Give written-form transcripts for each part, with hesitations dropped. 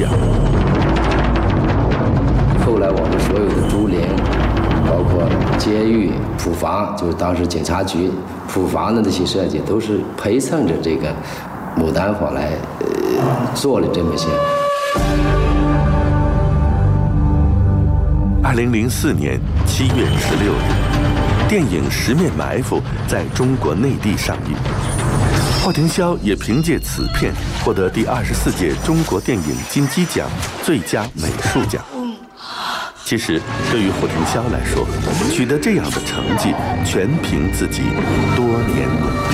调。 后来我们所有的竹林，包括监狱、普房，就是当时警察局普房的那些设计，都是陪衬着这个牡丹坊来做了这么些。 2004年7月16日，电影《十面埋伏》在中国内地上映。霍廷霄也凭借此片获得第24届中国电影金鸡奖最佳美术奖。其实，对于霍廷霄来说，取得这样的成绩全凭自己多年努力。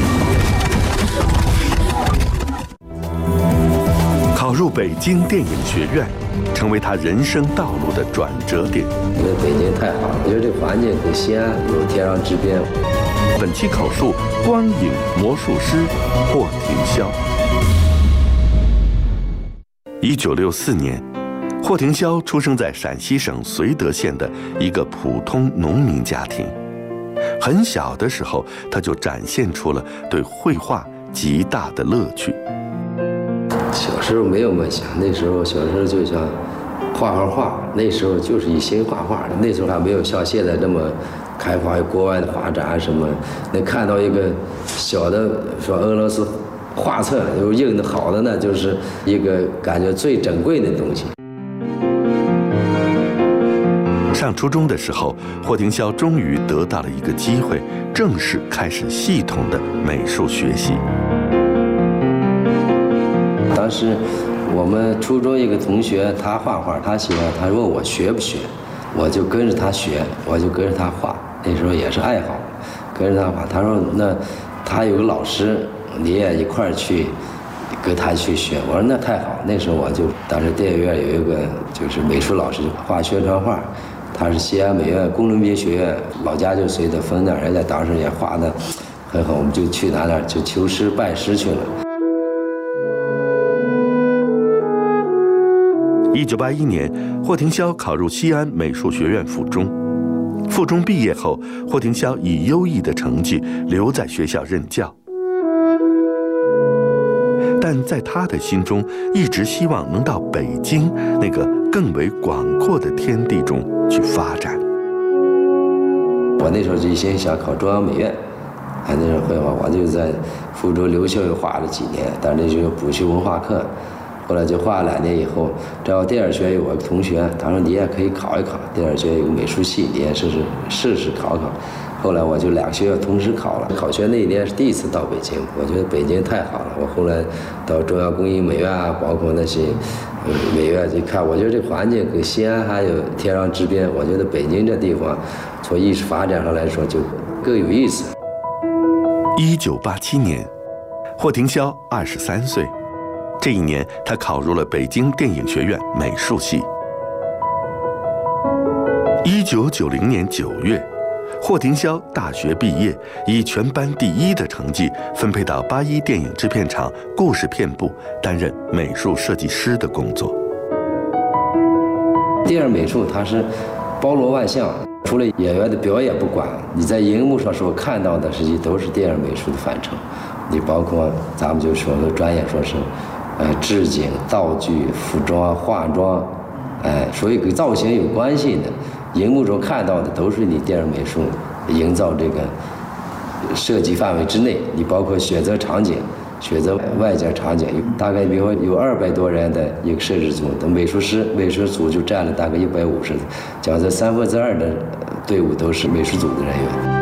考入北京电影学院，成为他人生道路的转折点。 因为北京太好了，我觉得这个环境跟西安有天壤之别。 本期口述光影魔术师霍廷霄。1964年，霍廷霄出生在陕西省绥德县的一个普通农民家庭。很小的时候，他就展现出了对绘画极大的乐趣。 小时候没有梦想，那时候小时候就想画画，那时候就是一心画画。那时候还没有像现在这么开发国外的画展什么，能看到一个小的说俄罗斯画册有印的好的呢，就是一个感觉最珍贵的东西。 上初中的时候，霍廷霄终于得到了一个机会，正式开始系统的美术学习。 当时我们初中一个同学，他画画，他喜欢，他问我学不学，我就跟着他学，我就跟着他画。那时候也是爱好，跟着他画。他说那他有个老师，你也一块儿去跟他去学。我说那太好。那时候我就当时电影院有一个就是美术老师画宣传画，他是西安美院工农兵学院，老家就绥德丰那儿，人家当时也画的很好，我们就去那儿就求师拜师去了。 1981年，霍廷霄考入西安美术学院附中。附中毕业后，霍廷霄以优异的成绩留在学校任教。但在他的心中，一直希望能到北京那个更为广阔的天地中去发展。 我那时候就一心想考中央美院，那时候绘画，我就在附中留校又画了几年，但是那时候补习文化课。后来就画了2年以后，正好电影学院有个同学，他说你也可以考一考，电影学院有个美术系，你也试试考考。后来我就2个学校同时考了。考学那一年是第一次到北京，我觉得北京太好了。我后来到中央工艺美院啊，包括那些美院去看，我觉得这环境跟西安还有天壤之别。我觉得北京这地方从艺术发展上来说就更有意思。 1987年，霍廷霄23岁。这一年，他考入了北京电影学院美术系。1990年9月，霍廷霄大学毕业，以全班第1的成绩分配到81电影制片厂故事片部担任美术设计师的工作。 电影美术它是包罗万象，除了演员的表演不管，你在荧幕上所看到的实际都是电影美术的范畴。你包括咱们就说的专业说是置景、道具、服装、化妆，所以跟造型有关系的，荧幕中看到的都是你电影美术营造这个设计范围之内。你包括选择场景、选择外景场景，大概比如说有200多人的一个设置组，的美术组就占了大概150，讲这2/3的队伍都是美术组的人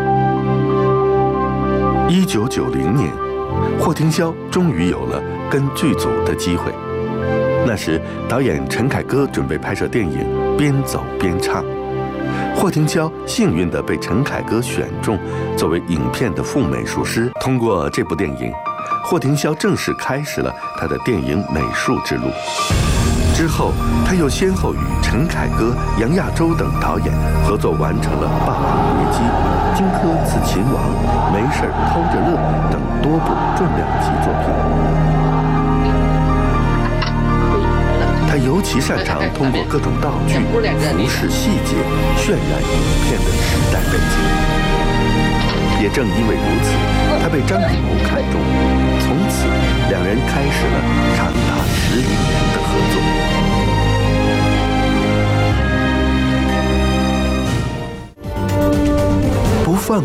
员。1990年，霍廷霄终于有了跟剧组的机会。那时，导演陈凯歌准备拍摄电影《边走边唱》，霍廷霄幸运地被陈凯歌选中，作为影片的副美术师。通过这部电影，霍廷霄正式开始了他的电影美术之路。之后，他又先后与陈凯歌、杨亚洲等导演合作完成了《霸王别姬》《荆轲刺秦王》《没事偷着乐》等多部重量级作品。他尤其擅长通过各种道具、服饰细节渲染影片的时代背景。也正因为如此，他被张艺谋看中，从此2人开始了长